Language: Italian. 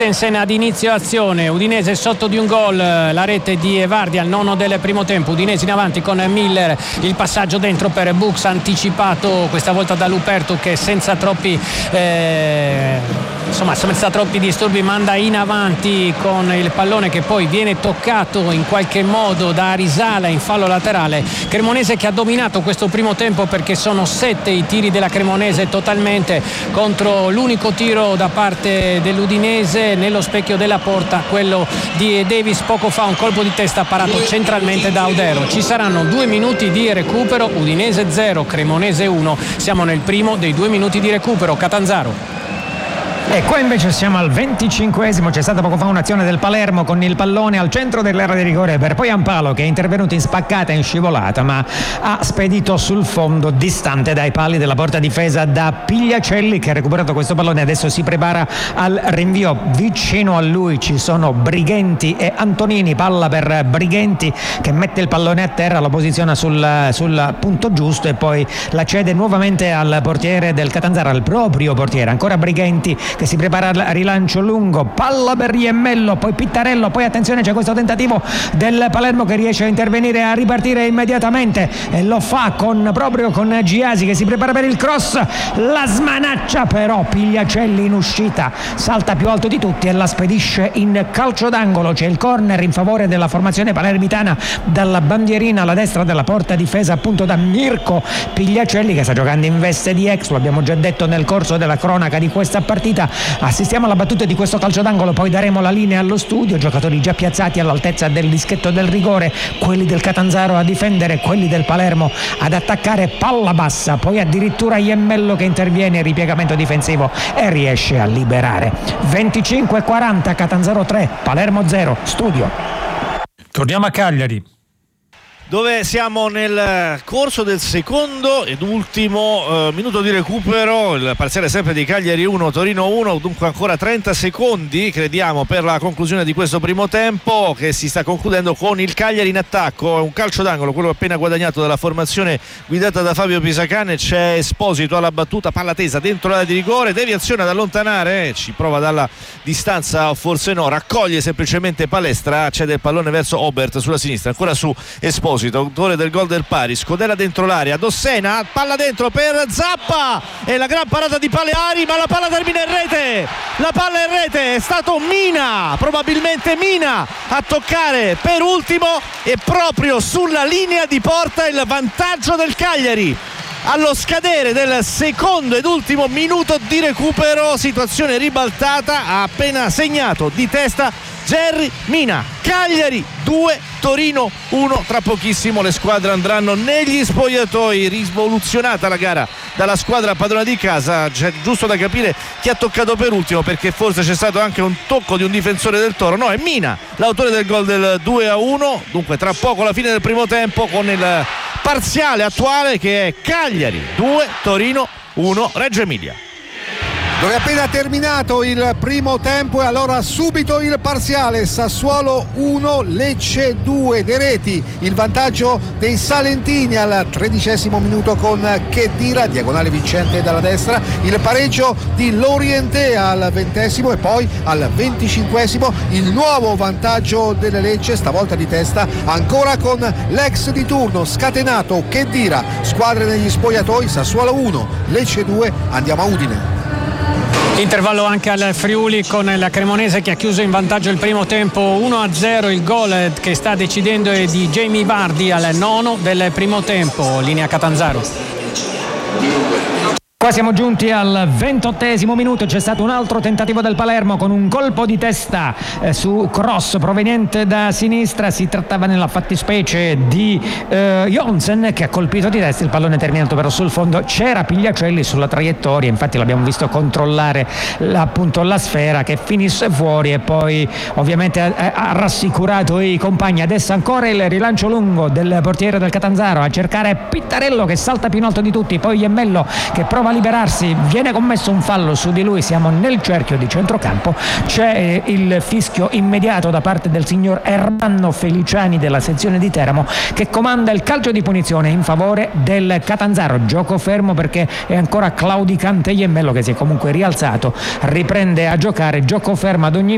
ad inizio azione, Udinese sotto di un gol, la rete di Evardi al nono del primo tempo, Udinese in avanti con Miller, il passaggio dentro per Bux anticipato questa volta da Luperto che senza troppi disturbi manda in avanti con il pallone che poi viene toccato in qualche modo da Arisala in fallo laterale. Cremonese che ha dominato questo primo tempo perché sono 7 i tiri della Cremonese totalmente contro l'unico tiro da parte dell'Udinese nello specchio della porta, quello di Davis poco fa, un colpo di testa parato centralmente da Audero. Ci saranno 2 minuti di recupero, Udinese 0, Cremonese 1, siamo nel primo dei 2 minuti di recupero. Catanzaro. E qua invece siamo al 25esimo, c'è stata poco fa un'azione del Palermo con il pallone al centro dell'area di rigore per poi Ampalo che è intervenuto in spaccata e in scivolata ma ha spedito sul fondo distante dai pali della porta difesa da Pigliacelli che ha recuperato questo pallone e adesso si prepara al rinvio. Vicino a lui ci sono Brighenti e Antonini, palla per Brighenti che mette il pallone a terra, lo posiziona sul punto giusto e poi la cede nuovamente al portiere del Catanzaro, al proprio portiere, ancora Brighenti che si prepara al rilancio lungo, palla per Iemmello, poi Pittarello, poi attenzione c'è questo tentativo del Palermo che riesce a intervenire e a ripartire immediatamente e lo fa proprio con Giasi che si prepara per il cross, la smanaccia però Pigliacelli in uscita, salta più alto di tutti e la spedisce in calcio d'angolo. C'è il corner in favore della formazione palermitana dalla bandierina alla destra della porta difesa appunto da Mirko Pigliacelli che sta giocando in veste di ex, lo abbiamo già detto nel corso della cronaca di questa partita. Assistiamo alla battuta di questo calcio d'angolo, poi daremo la linea allo studio, giocatori già piazzati all'altezza del dischetto del rigore, quelli del Catanzaro a difendere, quelli del Palermo ad attaccare, palla bassa, poi addirittura Iemmello che interviene, ripiegamento difensivo e riesce a liberare. 25-40, Catanzaro 3, Palermo 0, studio. Torniamo a Cagliari, dove siamo nel corso del secondo ed ultimo minuto di recupero, il parziale sempre di Cagliari 1 Torino 1, dunque ancora 30 secondi crediamo per la conclusione di questo primo tempo che si sta concludendo con il Cagliari in attacco, un calcio d'angolo quello appena guadagnato dalla formazione guidata da Fabio Pisacane, c'è Esposito alla battuta, palla tesa dentro l'area di rigore, deviazione ad allontanare, ci prova dalla distanza, forse no, raccoglie semplicemente Palestra, cede il pallone verso Obert sulla sinistra, ancora su Esposito, autore del gol del pari, scodella dentro l'area, Dossena, palla dentro per Zappa e la gran parata di Paleari, ma la palla termina in rete, la palla in rete, è stato Mina, probabilmente Mina a toccare per ultimo e proprio sulla linea di porta il vantaggio del Cagliari allo scadere del secondo ed ultimo minuto di recupero, situazione ribaltata, ha appena segnato di testa Gerry Mina. Cagliari 2, Torino 1, tra pochissimo le squadre andranno negli spogliatoi, rivoluzionata la gara dalla squadra padrona di casa, c'è giusto da capire chi ha toccato per ultimo perché forse c'è stato anche un tocco di un difensore del Toro, no, è Mina l'autore del gol del 2-1, dunque tra poco la fine del primo tempo con il parziale attuale che è Cagliari 2, Torino 1, Reggio Emilia. Dove è appena terminato il primo tempo e allora subito il parziale, Sassuolo 1, Lecce 2, De Reti, il vantaggio dei salentini al 13° minuto con Khedira, diagonale vincente dalla destra, il pareggio di Lorientè al 20° e poi al 25° il nuovo vantaggio delle Lecce, stavolta di testa ancora con l'ex di turno scatenato Khedira. Squadre negli spogliatoi, Sassuolo 1, Lecce 2, andiamo a Udine. Intervallo anche al Friuli con la Cremonese che ha chiuso in vantaggio il primo tempo 1-0, il gol che sta decidendo è di Jamie Vardy al 9° del primo tempo, linea Catanzaro. Qua siamo giunti al 28° minuto, c'è stato un altro tentativo del Palermo con un colpo di testa su cross proveniente da sinistra, si trattava nella fattispecie di Jonsen che ha colpito di testa, il pallone è terminato però sul fondo, c'era Pigliacelli sulla traiettoria, infatti l'abbiamo visto controllare appunto la sfera che finisse fuori e poi ovviamente ha rassicurato i compagni. Adesso ancora il rilancio lungo del portiere del Catanzaro a cercare Pittarello che salta più in alto di tutti, poi Iemmello che prova a liberarsi, viene commesso un fallo su di lui, siamo nel cerchio di centrocampo, c'è il fischio immediato da parte del signor Ermanno Feliciani della sezione di Teramo che comanda il calcio di punizione in favore del Catanzaro, gioco fermo perché è ancora claudicante Iemmello che si è comunque rialzato, riprende a giocare, gioco fermo ad ogni